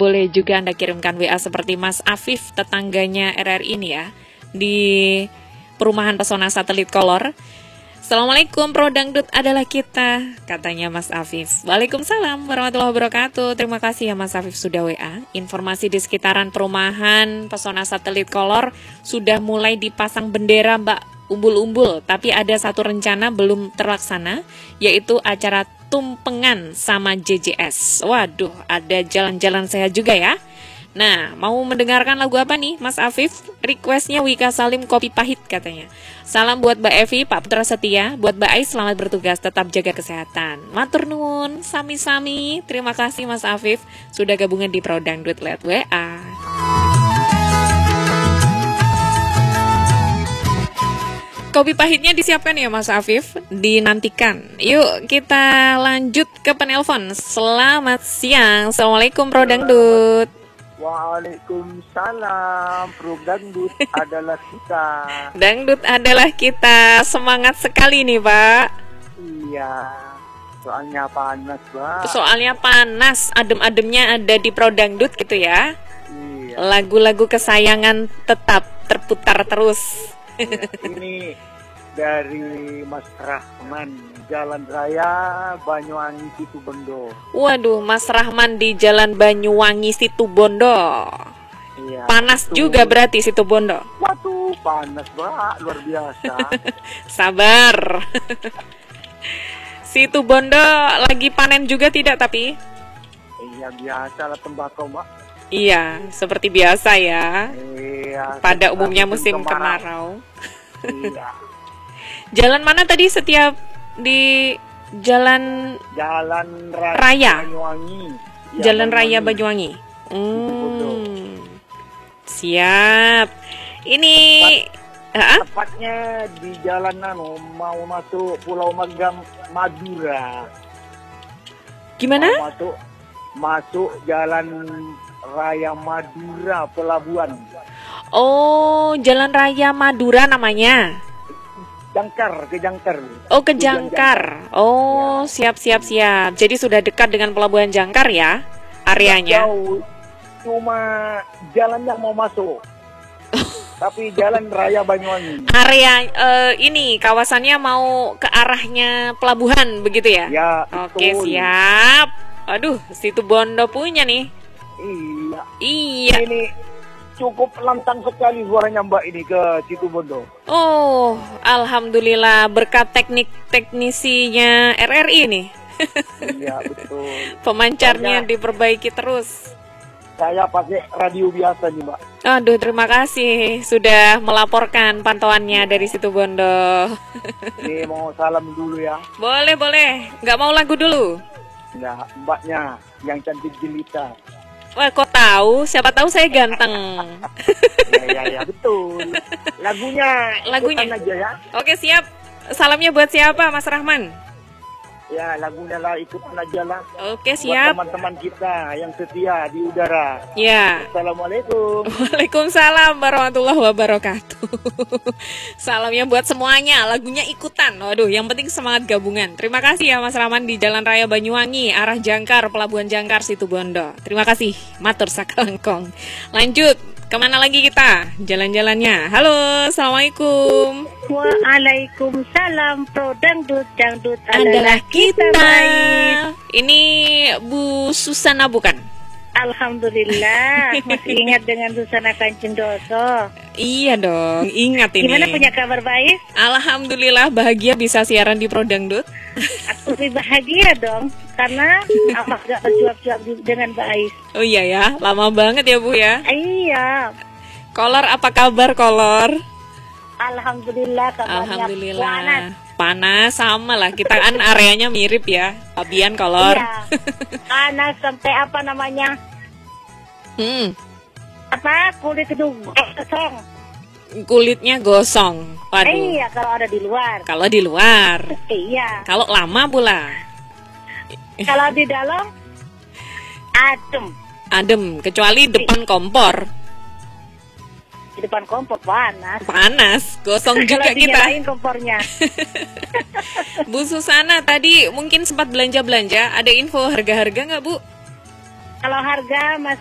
boleh juga Anda kirimkan WA seperti Mas Afif, tetangganya RRI ini ya, di Perumahan Pesona Satelit Kolor. Assalamualaikum, Pro Dangdut adalah kita, katanya Mas Afif. Waalaikumsalam warahmatullahi wabarakatuh. Terima kasih ya Mas Afif sudah WA. Informasi di sekitaran Perumahan Pesona Satelit Kolor sudah mulai dipasang bendera Mbak Umbul-umbul, tapi ada satu rencana belum terlaksana, yaitu acara tumpengan sama JJS. Waduh, ada jalan-jalan sehat juga ya. Nah, mau mendengarkan lagu apa nih Mas Afif? Requestnya Wika Salim, Kopi Pahit katanya. Salam buat Mbak Evi, Pak Putra Setia. Buat Mbak Ais, selamat bertugas, tetap jaga kesehatan. Matur nuwun, sami-sami. Terima kasih Mas Afif sudah gabungan di Pro Dangdut lewat WA. Kopi pahitnya disiapkan ya Mas Afif, dinantikan. Yuk kita lanjut ke penelpon. Selamat siang, Assalamualaikum Pro Dangdut. Waalaikumsalam, Pro Dangdut adalah kita. Dangdut adalah kita, semangat sekali nih Pak. Iya, soalnya panas Pak. Soalnya panas, adem-ademnya ada di Pro Dangdut gitu ya. Iya. Lagu-lagu kesayangan tetap terputar terus. Ya, ini dari Mas Rahman, Jalan Raya Banyuwangi Situbondo. Waduh, Mas Rahman di Jalan Banyuwangi Situbondo. Iya, Panas betul. juga berarti Situbondo. Waduh, panas Pak, luar biasa. Sabar. Situbondo lagi panen juga tidak tapi? Iya, biasa lah tembakau Mbak. Iya, seperti biasa ya. Iya. Pada umumnya musim kemarau. Iya. Jalan mana tadi setiap di Jalan Raya? Banyuwangi. Ya, Jalan Raya Banyuwangi. Siap. Ini tepatnya di jalan mau masuk Pulau Magam Madura. Gimana? Mau masuk Jalan Raya Madura Pelabuhan. Oh, Jalan Raya Madura namanya. Ke Jangkar. Oh, ke Jangkar. Oh, siap. Jadi sudah dekat dengan Pelabuhan Jangkar ya areanya. Jauh, cuma jalan yang mau masuk. Tapi Jalan Raya Banyuwangi. Area ini kawasannya mau ke arahnya pelabuhan begitu ya? Ya, Oke, betul. siap. Aduh, Situbondo punya nih. Iya. Ini cukup lantang sekali suaranya Mbak ini ke Situbondo. Oh, alhamdulillah berkat teknisinya RRI nih. Iya, betul. Pemancarnya diperbaiki terus. Saya pakai radio biasa nih Mbak. Aduh, terima kasih sudah melaporkan pantauannya dari Situbondo. Ini mau salam dulu ya. Boleh. Nggak mau lagu dulu? Ya, Mbaknya yang cantik jelita. Wah, kok tahu? Siapa tahu saya ganteng. Ya, betul. Lagunya aja ya. Oke, siap. Salamnya buat siapa, Mas Rahman? Ya, lagunya lah ikutan aja lah. Oke, siap. Buat teman-teman kita yang setia di udara. Ya. Assalamualaikum. Waalaikumsalam warahmatullahi wabarakatuh. Salamnya buat semuanya. Lagunya ikutan. Waduh, yang penting semangat gabungan. Terima kasih ya Mas Rahman di Jalan Raya Banyuwangi, arah Jangkar, Pelabuhan Jangkar, Situbondo. Terima kasih. Matur sakalengkong. Lanjut. Kemana lagi kita jalan-jalannya? Halo, Assalamualaikum. Waalaikumsalam, Pro Dangdut adalah kita. baik. Ini Bu Susana bukan? Alhamdulillah, masih ingat dengan Susana Kanjeng Doso. Iya dong, ingat ini. Gimana, punya kabar baik? Alhamdulillah bahagia bisa siaran di Pro Dangdut. Aku lebih bahagia dong, karena aku gak berjuang dengan baik. Oh iya ya, lama banget ya Bu ya. Iya. Kolor, apa kabar Kolor? Alhamdulillah, kabarnya panas. Panas sama lah, kita kan areanya mirip ya. Pabian Kolor. Iya. Panas sampai apa namanya? Kulit itu gosong. Kulitnya gosong. Waduh. Iya, kalau ada di luar. Kalau di luar. Iya. Kalau lama pula. Kalau di dalam adem. Adem, kecuali depan kompor. Di depan kompor panas. Panas, gosong juga Kalau kita. dinyalain kompornya. Bu Susana tadi mungkin sempat belanja-belanja. Ada info harga-harga nggak Bu? Kalau harga